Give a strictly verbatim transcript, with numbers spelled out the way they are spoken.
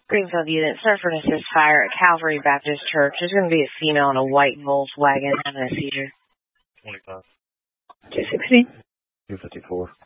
Greenfield unit, start for an assist fire at Calvary Baptist Church. There's going to be a female in a white Volkswagen having a seizure. twenty-five. two sixteen. two fifty-four.